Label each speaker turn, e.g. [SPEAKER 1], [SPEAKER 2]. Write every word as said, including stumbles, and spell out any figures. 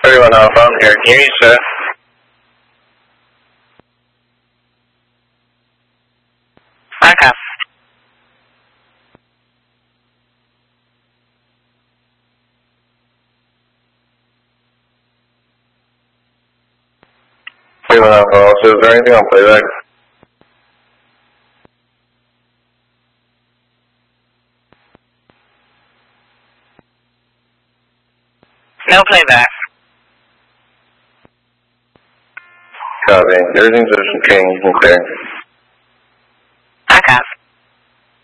[SPEAKER 1] Everyone on phone here. Can you hear me, sir?
[SPEAKER 2] Okay.
[SPEAKER 1] Everyone on call. So is there anything on playback?
[SPEAKER 2] No playback.
[SPEAKER 1] Copy. Everything's Ocean King. You can clear.